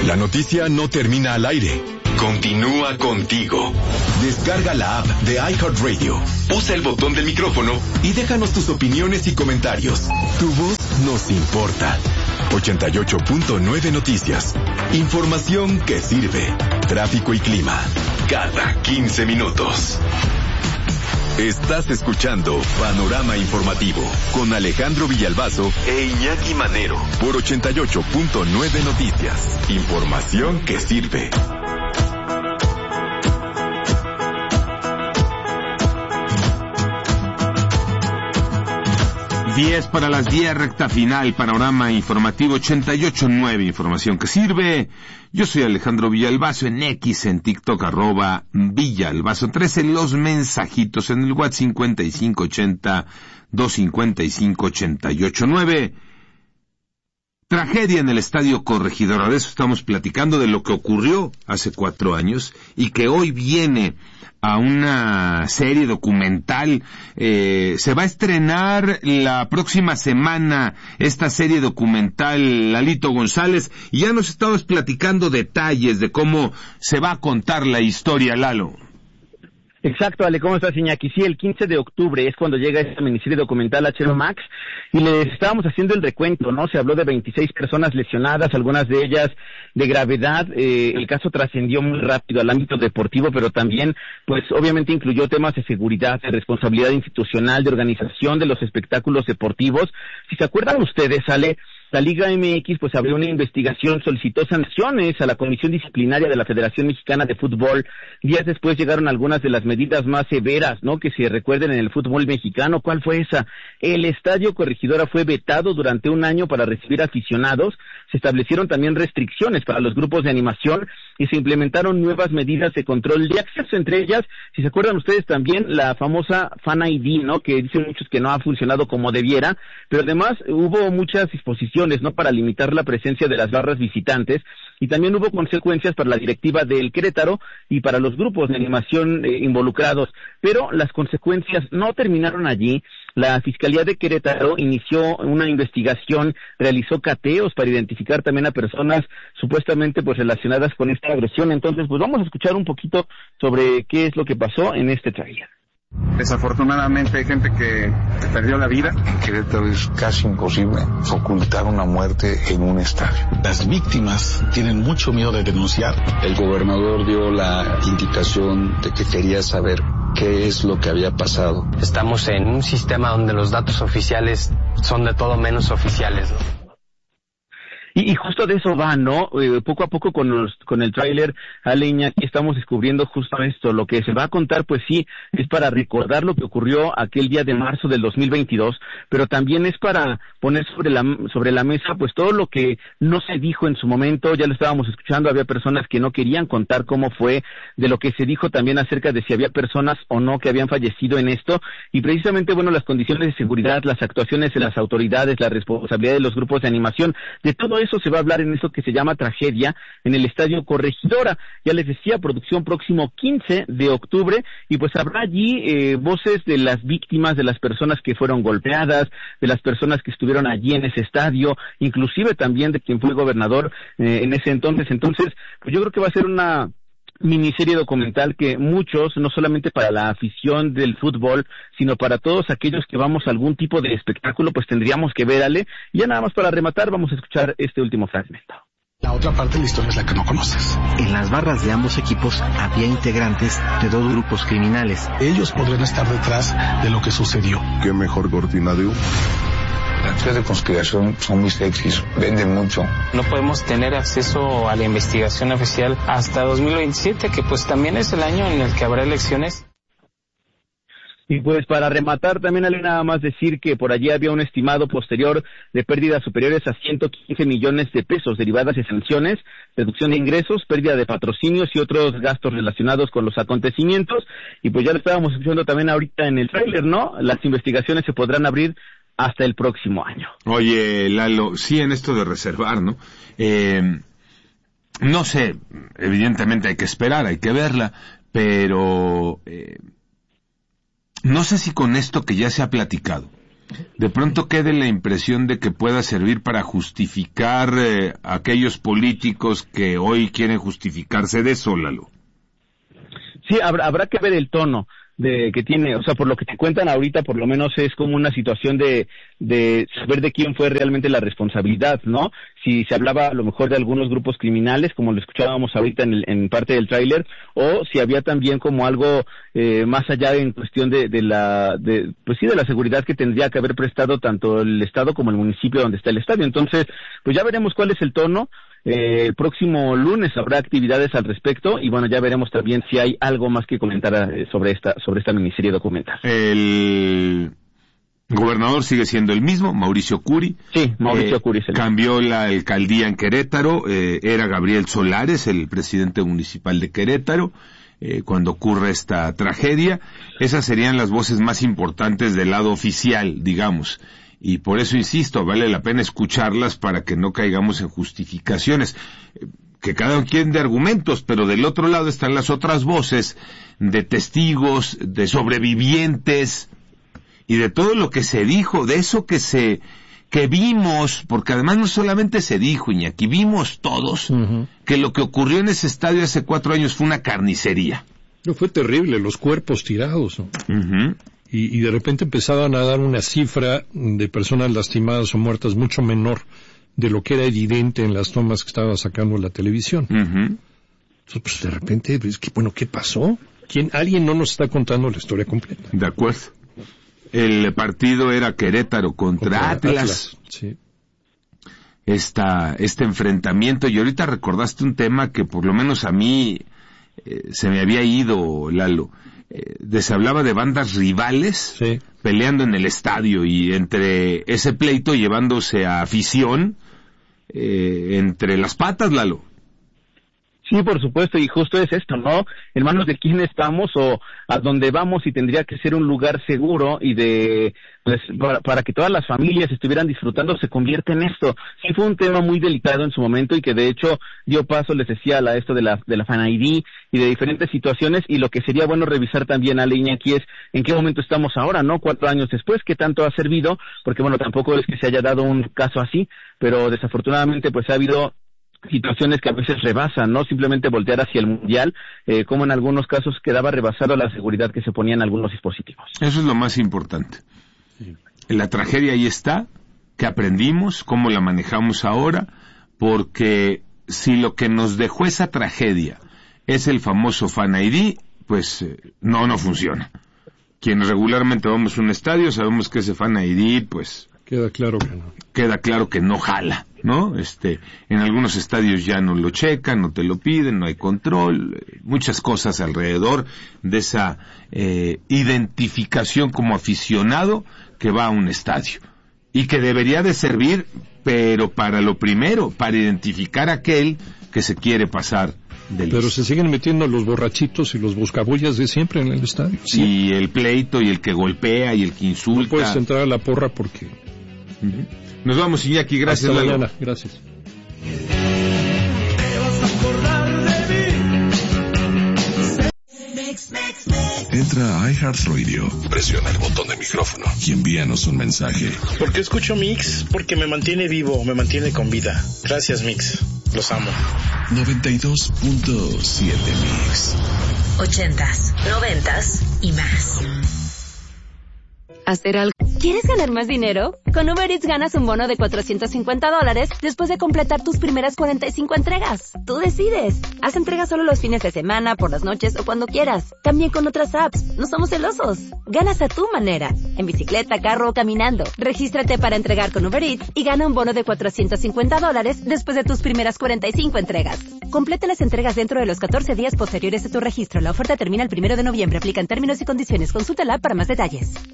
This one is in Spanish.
La noticia no termina al aire. Continúa contigo. Descarga la app de iHeartRadio. Usa el botón del micrófono y déjanos tus opiniones y comentarios. Tu voz nos importa. 88.9 Noticias. Información que sirve. Tráfico y clima. Cada 15 minutos. Estás escuchando Panorama Informativo con Alejandro Villalbazo e Iñaki Manero por 88.9 Noticias. Información que sirve. 10 para las 10, recta final, Panorama Informativo 88.9, información que sirve. Yo soy Alejandro Villalbazo, en X, en TikTok, @Villalbazo13, los mensajitos en el WhatsApp 5580-255-889. Tragedia en el Estadio Corregidora, de eso estamos platicando, de lo que ocurrió hace 4 años y que hoy viene a una serie documental. Se va a estrenar la próxima semana esta serie documental, Lalito González, y ya nos estabas platicando detalles de cómo se va a contar la historia, Lalo. Exacto, Ale, ¿cómo estás, Iñaki? Sí, el 15 de octubre es cuando llega esta miniserie documental HBO Max, y les estábamos haciendo el recuento, ¿no? Se habló de 26 personas lesionadas, algunas de ellas de gravedad. El caso trascendió muy rápido al ámbito deportivo, pero también, pues, obviamente incluyó temas de seguridad, de responsabilidad institucional, de organización de los espectáculos deportivos. Si se acuerdan ustedes, Ale, la Liga MX pues abrió una investigación, solicitó sanciones a la Comisión Disciplinaria de la Federación Mexicana de Fútbol. Días después llegaron algunas de las medidas más severas, ¿no?, que se recuerden en el fútbol mexicano. ¿Cuál fue esa? El Estadio Corregidora fue vetado durante un año para recibir aficionados. Se establecieron también restricciones para los grupos de animación y se implementaron nuevas medidas de control de acceso, entre ellas, si se acuerdan ustedes también, la famosa Fan ID, ¿no?, que dicen muchos que no ha funcionado como debiera, pero además hubo muchas disposiciones, ¿no?, para limitar la presencia de las barras visitantes, y también hubo consecuencias para la directiva del Querétaro y para los grupos de animación involucrados. Pero las consecuencias no terminaron allí. La Fiscalía de Querétaro inició una investigación, realizó cateos para identificar también a personas supuestamente pues relacionadas con esta agresión. Entonces, pues vamos a escuchar un poquito sobre qué es lo que pasó en este tráiler. Desafortunadamente hay gente que perdió la vida. En Querétaro es casi imposible ocultar una muerte en un estadio. Las víctimas tienen mucho miedo de denunciar. El gobernador dio la indicación de que quería saber qué es lo que había pasado. Estamos en un sistema donde los datos oficiales son de todo menos oficiales, ¿no? Y justo de eso va, ¿no? Poco a poco con el tráiler, Aleña, aquí estamos descubriendo justo esto. Lo que se va a contar, pues sí, es para recordar lo que ocurrió aquel día de marzo del 2022, pero también es para poner sobre la mesa, pues todo lo que no se dijo en su momento. Ya lo estábamos escuchando, había personas que no querían contar cómo fue, de lo que se dijo también acerca de si había personas o no que habían fallecido en esto, y precisamente, bueno, las condiciones de seguridad, las actuaciones de las autoridades, la responsabilidad de los grupos de animación, de todo eso se va a hablar en eso que se llama Tragedia en el Estadio Corregidora. Ya les decía, producción próximo 15 de octubre, y pues habrá allí voces de las víctimas, de las personas que fueron golpeadas, de las personas que estuvieron allí en ese estadio, inclusive también de quien fue gobernador en ese entonces. Entonces, pues yo creo que va a ser una miniserie documental que muchos, no solamente para la afición del fútbol, sino para todos aquellos que vamos a algún tipo de espectáculo, pues tendríamos que ver, Ale. Y ya nada más para rematar, vamos a escuchar este último fragmento. La otra parte de la historia es la que no conoces. En las barras de ambos equipos había integrantes de 2 grupos criminales. Ellos podrían estar detrás de lo que sucedió. ¿Qué mejor cortina de humo? Las teorías de conspiración son muy sexys, venden mucho. No podemos tener acceso a la investigación oficial hasta 2027, que pues también es el año en el que habrá elecciones. Y pues para rematar también, Ale, nada más decir que por allí había un estimado posterior de pérdidas superiores a 115 millones de pesos derivadas de sanciones, reducción de ingresos, pérdida de patrocinios y otros gastos relacionados con los acontecimientos. Y pues ya lo estábamos escuchando también ahorita en el tráiler, ¿no? Las investigaciones se podrán abrir hasta el próximo año. Oye, Lalo, sí, en esto de reservar, ¿no? No sé, evidentemente hay que esperar, hay que verla, pero no sé si con esto que ya se ha platicado, de pronto quede la impresión de que pueda servir para justificar a aquellos políticos que hoy quieren justificarse de eso, Lalo. Sí, habrá que ver el tono que tiene, o sea, por lo que te cuentan ahorita, por lo menos es como una situación de saber de quién fue realmente la responsabilidad, ¿no? Si se hablaba a lo mejor de algunos grupos criminales, como lo escuchábamos ahorita en parte del tráiler, o si había también como algo más allá en cuestión de la seguridad que tendría que haber prestado tanto el Estado como el municipio donde está el estadio. Entonces, pues ya veremos cuál es el tono. El próximo lunes habrá actividades al respecto y bueno, ya veremos también si hay algo más que comentar sobre esta miniserie documental. El gobernador sigue siendo el mismo, Mauricio Curi. Sí, Mauricio Curi. Cambió la alcaldía en Querétaro, era Gabriel Solares, el presidente municipal de Querétaro, cuando ocurre esta tragedia. Esas serían las voces más importantes del lado oficial, digamos. Y por eso insisto, vale la pena escucharlas para que no caigamos en justificaciones, que cada quien de argumentos, pero del otro lado están las otras voces de testigos, de sobrevivientes y de todo lo que se dijo, de eso que vimos, porque además no solamente se dijo, Iñaki, vimos todos que lo que ocurrió en ese estadio hace 4 años fue una carnicería. No, fue terrible, los cuerpos tirados, ¿no? Y de repente empezaban a dar una cifra de personas lastimadas o muertas mucho menor de lo que era evidente en las tomas que estaba sacando la televisión. Entonces, pues de repente, pues, ¿qué pasó? Alguien no nos está contando la historia completa. De acuerdo. El partido era Querétaro contra Atlas. Sí. Este enfrentamiento, y ahorita recordaste un tema que por lo menos a mí se me había ido, Lalo. Se hablaba de bandas rivales peleando en el estadio y entre ese pleito llevándose a afición entre las patas, Lalo. Sí, por supuesto, y justo es esto, ¿no? En manos de quién estamos o a dónde vamos, y tendría que ser un lugar seguro y para que todas las familias estuvieran disfrutando, se convierte en esto. Sí, fue un tema muy delicado en su momento y que de hecho dio paso, les decía, a esto de la Fan ID y de diferentes situaciones, y lo que sería bueno revisar también, Ale, Iñaki, es en qué momento estamos ahora, ¿no? 4 años después, qué tanto ha servido, porque bueno, tampoco es que se haya dado un caso así, pero desafortunadamente pues ha habido situaciones que a veces rebasan, no simplemente voltear hacia el mundial, como en algunos casos quedaba rebasado la seguridad que se ponía en algunos dispositivos. Eso es lo más importante. La tragedia ahí está, que aprendimos, cómo la manejamos ahora, porque si lo que nos dejó esa tragedia es el famoso Fan ID, pues no funciona. Quienes regularmente vamos a un estadio sabemos que ese Fan ID, pues queda claro que no. Queda claro que no jala, ¿no? En algunos estadios ya no lo checan, no te lo piden, no hay control, muchas cosas alrededor de esa identificación como aficionado que va a un estadio. Y que debería de servir, pero para lo primero, para identificar a aquel que se quiere pasar del... Pero se siguen metiendo los borrachitos y los buscabullas de siempre en el estadio. Y el pleito, y el que golpea, y el que insulta. No puedes entrar a la porra porque... Nos vamos, Iñaki, gracias. Hasta mañana, gracias. Entra a iHeartRadio, presiona el botón de micrófono y envíanos un mensaje. ¿Por qué escucho Mix? Porque me mantiene vivo, me mantiene con vida. Gracias, Mix. Los amo. 92.7 Mix. 80s, 90s y más. Hacer algo. ¿Quieres ganar más dinero? Con Uber Eats ganas un bono de $450 después de completar tus primeras 45 entregas. Tú decides. Haz entregas solo los fines de semana, por las noches o cuando quieras. También con otras apps. No somos celosos. Ganas a tu manera. En bicicleta, carro o caminando. Regístrate para entregar con Uber Eats y gana un bono de $450 después de tus primeras 45 entregas. Completa las entregas dentro de los 14 días posteriores a tu registro. La oferta termina el 1 de noviembre. Aplican términos y condiciones. Consulta la app para más detalles.